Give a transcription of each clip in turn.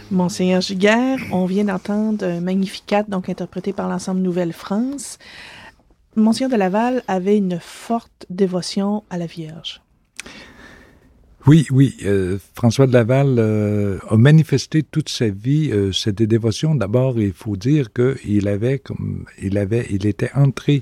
Monseigneur Giguère, on vient d'entendre Magnificat, donc interprété par l'ensemble Nouvelle-France. Monseigneur de Laval avait une forte dévotion à la Vierge. Oui, François de Laval a manifesté toute sa vie cette dévotion. D'abord, il faut dire qu'il était entré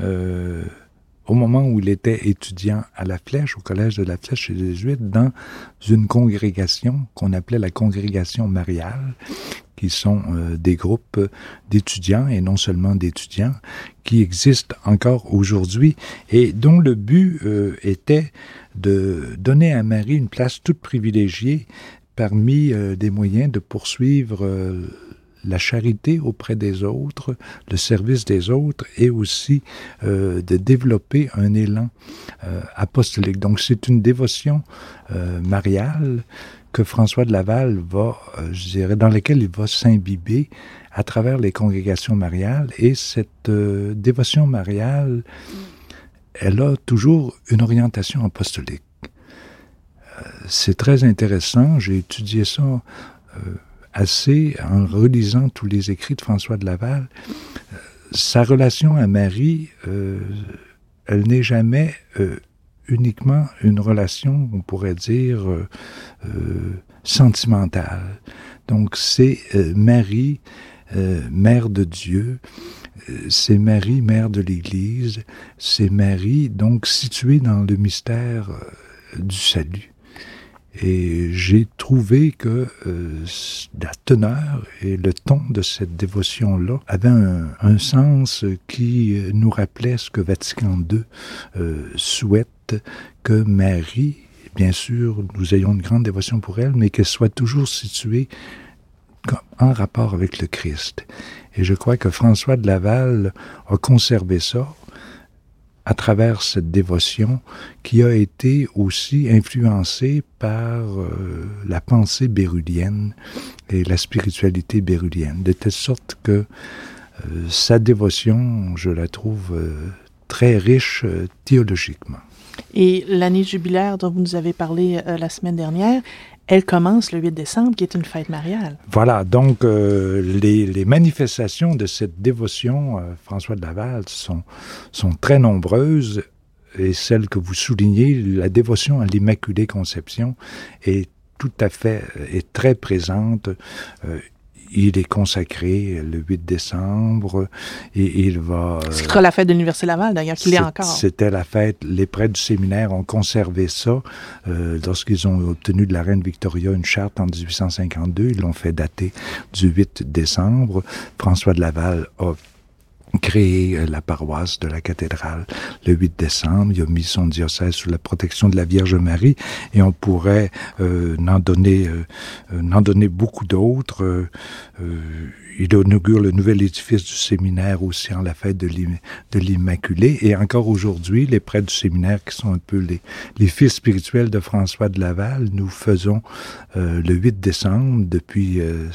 au moment où il était étudiant à La Flèche, au collège de La Flèche chez les Jésuites, dans une congrégation qu'on appelait la congrégation mariale, qui sont des groupes d'étudiants, et non seulement d'étudiants, qui existent encore aujourd'hui, et dont le but était de donner à Marie une place toute privilégiée parmi des moyens de poursuivre la charité auprès des autres, le service des autres, et aussi de développer un élan apostolique. Donc c'est une dévotion mariale que François de Laval dans laquelle il va s'imbiber à travers les congrégations mariales. Et cette dévotion mariale, elle a toujours une orientation apostolique. C'est très intéressant. J'ai étudié ça assez en relisant tous les écrits de François de Laval. Sa relation à Marie, elle n'est jamais uniquement une relation, on pourrait dire, sentimentale. Donc c'est Marie, mère de Dieu, c'est Marie, mère de l'Église, c'est Marie, donc située dans le mystère du salut. Et j'ai trouvé que la teneur et le ton de cette dévotion-là avaient un sens qui nous rappelait ce que Vatican II souhaite, que Marie, bien sûr, nous ayons une grande dévotion pour elle, mais qu'elle soit toujours située en rapport avec le Christ. Et je crois que François de Laval a conservé ça à travers cette dévotion qui a été aussi influencée par la pensée bérulienne et la spiritualité bérulienne, de telle sorte que sa dévotion, je la trouve très riche théologiquement. Et l'année jubilaire dont vous nous avez parlé la semaine dernière, elle commence le 8 décembre, qui est une fête mariale. Voilà, donc les manifestations de cette dévotion, François de Laval, sont très nombreuses. Et celle que vous soulignez, la dévotion à l'Immaculée Conception, est très présente. Il est consacré le 8 décembre et il va... Ce sera la fête de l'Université Laval, d'ailleurs, qu'il est encore. C'était la fête. Les prêtres du séminaire ont conservé ça. Lorsqu'ils ont obtenu de la reine Victoria une charte en 1852, ils l'ont fait dater du 8 décembre. François de Laval a créé la paroisse de la cathédrale le 8 décembre. Il a mis son diocèse sous la protection de la Vierge Marie et on pourrait n'en donner beaucoup d'autres. Il inaugure le nouvel édifice du séminaire aussi en la fête de l'Immaculée. Et encore aujourd'hui, les prêtres du séminaire, qui sont un peu les fils spirituels de François de Laval, nous faisons le 8 décembre, depuis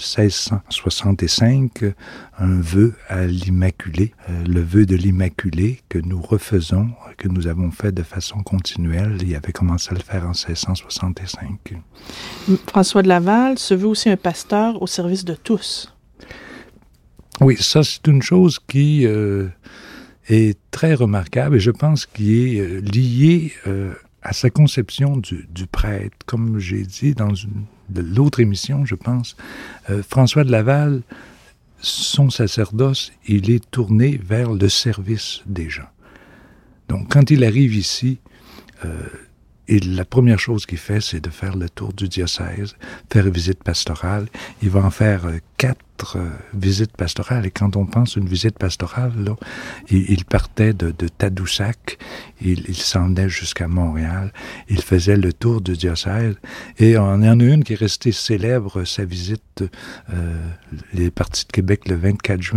1665, un vœu à l'Immaculée, le vœu de l'Immaculée que nous refaisons, que nous avons fait de façon continuelle. Il avait commencé à le faire en 1665. François de Laval se veut aussi un pasteur au service de tous. Oui, ça c'est une chose qui est très remarquable et je pense qui est liée à sa conception du prêtre. Comme j'ai dit dans l'autre émission, je pense, François de Laval, son sacerdoce, il est tourné vers le service des gens. Donc quand il arrive ici, la première chose qu'il fait, c'est de faire le tour du diocèse, faire une visite pastorale. Il va en faire 4 visites pastorales. Et quand on pense à une visite pastorale, là, il partait de Tadoussac, il s'en venait jusqu'à Montréal, il faisait le tour du diocèse. Et on en a une qui est restée célèbre, sa visite, les partis de Québec le 24 juin